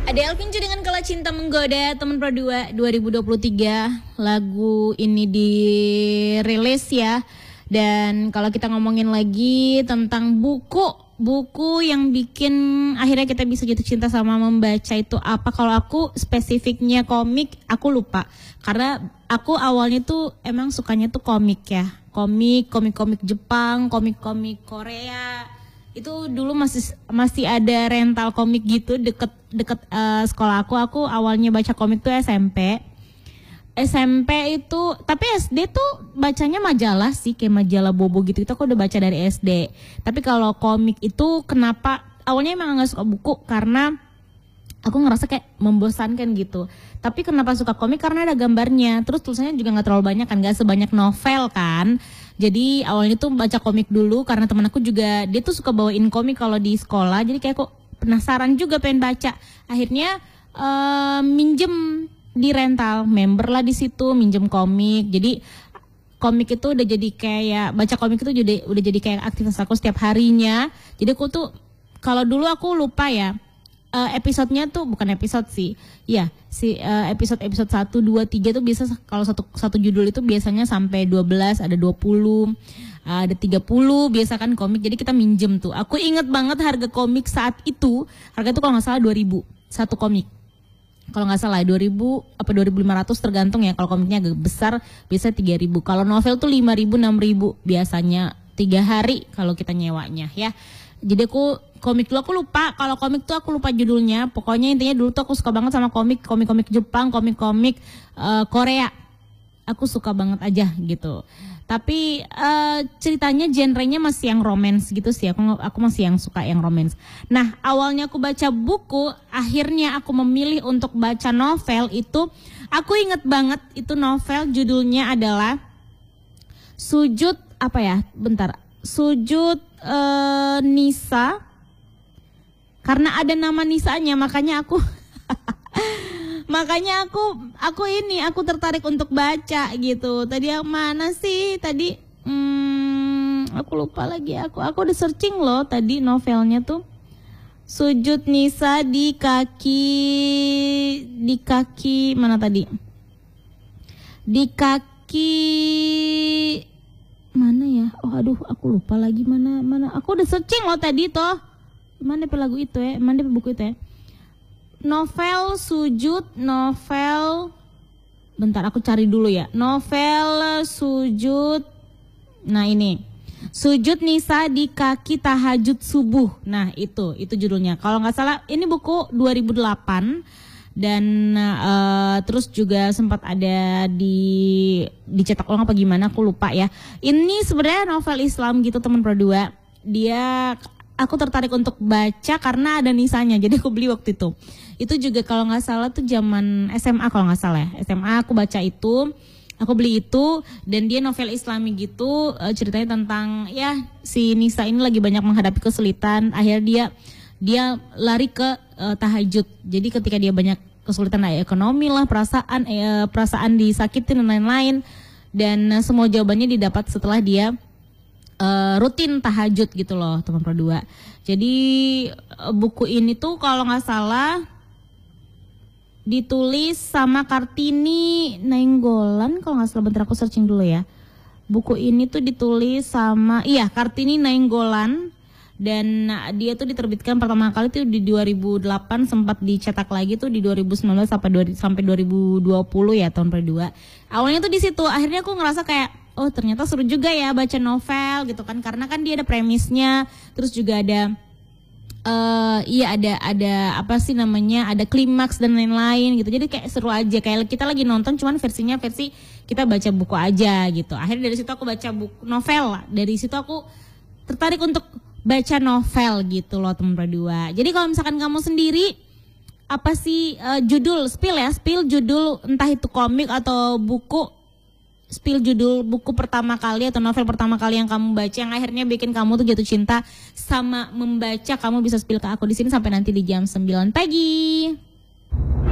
Ada Elvin Cu dengan Kala Cinta Menggoda, teman Pro 2 2023. Lagu ini dirilis ya. Dan kalau kita ngomongin lagi tentang buku yang bikin akhirnya kita bisa jatuh cinta sama membaca itu apa? Kalau aku spesifiknya komik, aku lupa. Karena aku awalnya tuh emang sukanya tuh komik ya. Komik Jepang, komik Korea. Itu dulu masih ada rental komik gitu deket sekolah aku. Aku awalnya baca komik tuh SMP itu, tapi SD tuh bacanya majalah sih, kayak majalah Bobo gitu. Itu aku udah baca dari SD. Tapi kalau komik itu kenapa awalnya emang gak suka buku, karena aku ngerasa kayak membosankan gitu. Tapi kenapa suka komik, karena ada gambarnya. Terus tulisannya juga gak terlalu banyak kan, gak sebanyak novel kan. Jadi awalnya tuh baca komik dulu, karena teman aku juga dia tuh suka bawain komik kalau di sekolah. Jadi kayak kok penasaran juga pengen baca. Akhirnya minjem di rental, member lah di situ, minjem komik. Jadi komik itu udah jadi kayak, baca komik itu udah jadi kayak aktivitas aku setiap harinya. Jadi aku tuh kalau dulu aku lupa ya, episodenya tuh bukan episode sih. Ya, episode 1, 2, 3 tuh biasa kalau satu judul itu biasanya sampai 12, ada 20, ada 30 biasa kan komik. Jadi kita minjem tuh. Aku inget banget harga komik saat itu. Harga itu kalau nggak salah 2.000 satu komik. Kalau nggak salah 2.000 apa 2.500 tergantung ya. Kalau komiknya agak besar biasa 3.000. Kalau novel tuh 5.000, 6.000 biasanya 3 hari kalau kita nyewanya ya. Jadi komik dulu aku lupa, kalau komik tuh aku lupa judulnya. Pokoknya intinya dulu tuh aku suka banget sama komik Jepang, komik Korea. Aku suka banget aja gitu. Tapi ceritanya genrenya masih yang romance gitu sih. Aku masih yang suka yang romance. Nah, awalnya aku baca buku, akhirnya aku memilih untuk baca novel itu. Aku inget banget itu novel judulnya adalah Sujud Nisa. Karena ada nama Nisanya, makanya aku aku tertarik untuk baca gitu. Tadi yang mana sih tadi? Aku lupa lagi. Aku udah searching loh tadi novelnya tuh. Sujud Nisa di kaki mana tadi? Di kaki mana ya? Oh aduh, aku lupa lagi mana. Aku udah searching loh tadi toh. Mana lagu itu ya? Mana buku itu ya? Novel bentar aku cari dulu ya. Novel Sujud. Nah ini. Sujud Nisa di Kaki Tahajud Subuh. Nah, itu judulnya. Kalau nggak salah ini buku 2008 dan terus juga sempat ada dicetak ulang apa gimana, aku lupa ya. Ini sebenarnya novel Islam gitu teman Pro 2. Aku tertarik untuk baca karena ada Nisanya, jadi aku beli waktu itu. Itu juga kalau nggak salah tuh zaman SMA kalau nggak salah ya. SMA aku baca itu, aku beli itu, dan dia novel Islami gitu, ceritanya tentang ya si Nisa ini lagi banyak menghadapi kesulitan. Akhirnya dia lari ke tahajud. Jadi ketika dia banyak kesulitan ekonomi lah, perasaan disakitin dan lain-lain, dan semua jawabannya didapat setelah dia rutin tahajud gitu loh teman Pro 2. Jadi buku ini tuh kalau nggak salah ditulis sama Kartini Nainggolan kalau nggak salah, bentar aku searching dulu ya. Buku ini tuh ditulis sama Kartini Nainggolan, dan dia tuh diterbitkan pertama kali tuh di 2008, sempat dicetak lagi tuh di 2019 sampai 2020 ya tahun Pro 2. Awalnya tuh di situ, akhirnya aku ngerasa kayak oh ternyata seru juga ya baca novel gitu kan, karena kan dia ada premisnya, terus juga ada ada apa sih namanya, ada klimaks dan lain-lain gitu. Jadi kayak seru aja, kayak kita lagi nonton cuman versi kita baca buku aja gitu. Akhirnya dari situ aku baca buku novel, dari situ aku tertarik untuk baca novel gitu loh teman Pro 2. Jadi kalau misalkan kamu sendiri apa sih judul judul entah itu komik atau buku, spill judul buku pertama kali atau novel pertama kali yang kamu baca yang akhirnya bikin kamu tuh jatuh cinta sama membaca. Kamu bisa spill ke aku di sini sampai nanti di jam 9 pagi.